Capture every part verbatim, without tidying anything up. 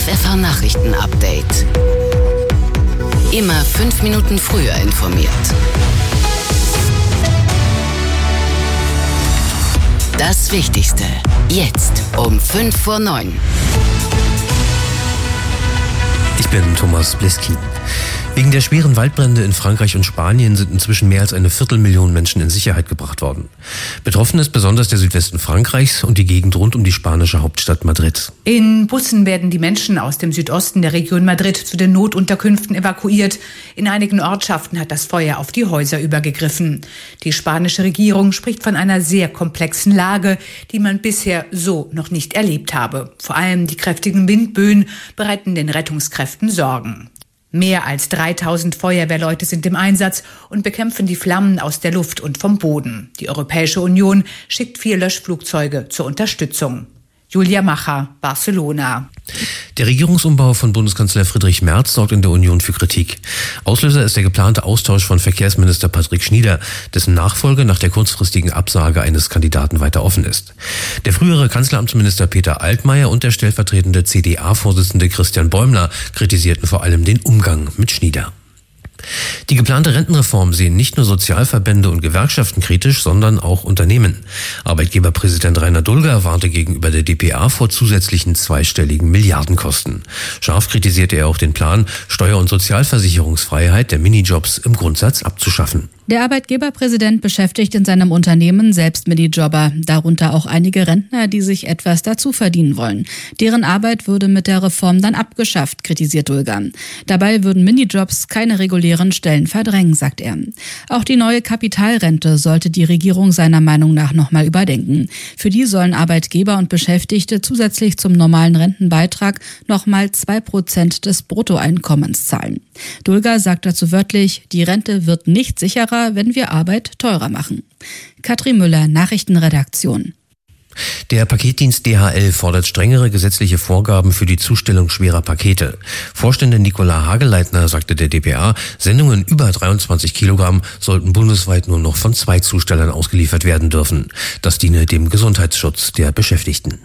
F F H-Nachrichten-Update. Immer fünf Minuten früher informiert. Das Wichtigste jetzt um fünf vor neun. Ich bin Thomas Bliskin. Wegen der schweren Waldbrände in Frankreich und Spanien sind inzwischen mehr als eine Viertelmillion Menschen in Sicherheit gebracht worden. Betroffen ist besonders der Südwesten Frankreichs und die Gegend rund um die spanische Hauptstadt Madrid. In Bussen werden die Menschen aus dem Südosten der Region Madrid zu den Notunterkünften evakuiert. In einigen Ortschaften hat das Feuer auf die Häuser übergegriffen. Die spanische Regierung spricht von einer sehr komplexen Lage, die man bisher so noch nicht erlebt habe. Vor allem die kräftigen Windböen bereiten den Rettungskräften Sorgen. Mehr als dreitausend Feuerwehrleute sind im Einsatz und bekämpfen die Flammen aus der Luft und vom Boden. Die Europäische Union schickt vier Löschflugzeuge zur Unterstützung. Julia Macher, Barcelona. Der Regierungsumbau von Bundeskanzler Friedrich Merz sorgt in der Union für Kritik. Auslöser ist der geplante Austausch von Verkehrsminister Patrick Schnieder, dessen Nachfolge nach der kurzfristigen Absage eines Kandidaten weiter offen ist. Der frühere Kanzleramtsminister Peter Altmaier und der stellvertretende C D A-Vorsitzende Christian Bäumler kritisierten vor allem den Umgang mit Schnieder. Die geplante Rentenreform sehen nicht nur Sozialverbände und Gewerkschaften kritisch, sondern auch Unternehmen. Arbeitgeberpräsident Rainer Dulger warnte gegenüber der D P A vor zusätzlichen zweistelligen Milliardenkosten. Scharf kritisierte er auch den Plan, Steuer- und Sozialversicherungsfreiheit der Minijobs im Grundsatz abzuschaffen. Der Arbeitgeberpräsident beschäftigt in seinem Unternehmen selbst Minijobber, darunter auch einige Rentner, die sich etwas dazu verdienen wollen. Deren Arbeit würde mit der Reform dann abgeschafft, kritisiert Dulger. Dabei würden Minijobs keine regulären Stellen verdrängen, sagt er. Auch die neue Kapitalrente sollte die Regierung seiner Meinung nach nochmal überdenken. Für die sollen Arbeitgeber und Beschäftigte zusätzlich zum normalen Rentenbeitrag nochmal zwei Prozent des Bruttoeinkommens zahlen. Dulger sagt dazu wörtlich, die Rente wird nicht sicherer, wenn wir Arbeit teurer machen. Katrin Müller, Nachrichtenredaktion. Der Paketdienst D H L fordert strengere gesetzliche Vorgaben für die Zustellung schwerer Pakete. Vorständin Nicola Hageleitner sagte der D P A, Sendungen über dreiundzwanzig Kilogramm sollten bundesweit nur noch von zwei Zustellern ausgeliefert werden dürfen. Das diene dem Gesundheitsschutz der Beschäftigten.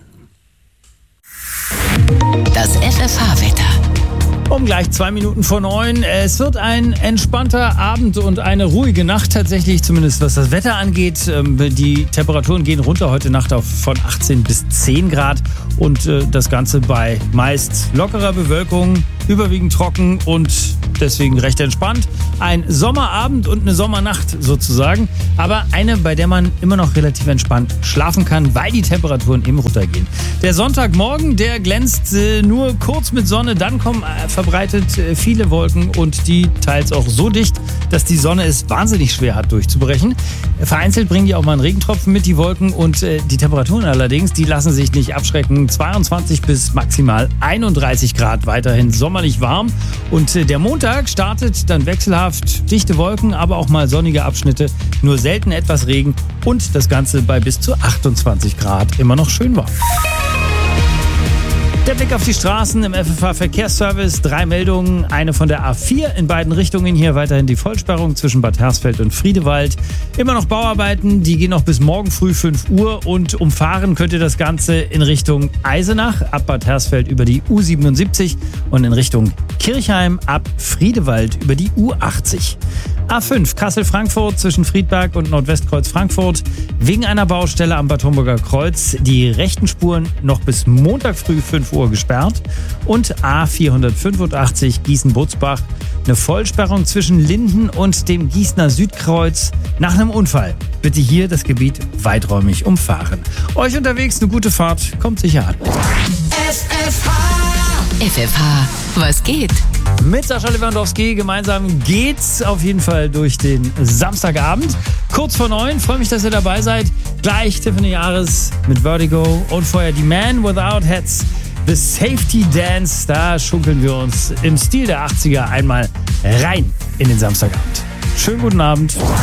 Das F F H-Wetter. Um gleich zwei Minuten vor neun. Es wird ein entspannter Abend und eine ruhige Nacht tatsächlich, zumindest was das Wetter angeht. Die Temperaturen gehen runter heute Nacht auf von achtzehn bis zehn Grad und das Ganze bei meist lockerer Bewölkung, überwiegend trocken und deswegen recht entspannt. Ein Sommerabend und eine Sommernacht sozusagen, aber eine, bei der man immer noch relativ entspannt schlafen kann, weil die Temperaturen eben runtergehen. Der Sonntagmorgen, der glänzt nur kurz mit Sonne, dann kommen verbreitet viele Wolken und die teils auch so dicht, dass die Sonne es wahnsinnig schwer hat durchzubrechen. Vereinzelt bringen die auch mal einen Regentropfen mit, die Wolken, und äh, die Temperaturen allerdings, die lassen sich nicht abschrecken. zweiundzwanzig bis maximal einunddreißig Grad, weiterhin sommerlich warm. Und äh, der Montag startet dann wechselhaft dichte Wolken, aber auch mal sonnige Abschnitte, nur selten etwas Regen und das Ganze bei bis zu achtundzwanzig Grad, immer noch schön warm. Der Blick auf die Straßen im F F H-Verkehrsservice. Drei Meldungen, eine von der A vier in beiden Richtungen. Hier weiterhin die Vollsperrung zwischen Bad Hersfeld und Friedewald. Immer noch Bauarbeiten, die gehen noch bis morgen früh fünf Uhr. Und umfahren könnt ihr das Ganze in Richtung Eisenach, ab Bad Hersfeld über die U siebenundsiebzig und in Richtung Kirchheim ab Friedewald über die U achtzig. A fünf Kassel-Frankfurt zwischen Friedberg und Nordwestkreuz Frankfurt. Wegen einer Baustelle am Bad Homburger Kreuz die rechten Spuren noch bis Montag früh fünf Uhr gesperrt. Und A vierhundertfünfundachtzig Gießen-Butzbach. Eine Vollsperrung zwischen Linden und dem Gießener Südkreuz nach einem Unfall. Bitte hier das Gebiet weiträumig umfahren. Euch unterwegs eine gute Fahrt, kommt sicher an. F F H. F F H, was geht? Mit Sascha Lewandowski gemeinsam geht's auf jeden Fall durch den Samstagabend. Kurz vor neun, freue mich, dass ihr dabei seid. Gleich Tiffany Ares mit Vertigo und vorher die Man Without Hats, The Safety Dance. Da schunkeln wir uns im Stil der achtziger einmal rein in den Samstagabend. Schönen guten Abend.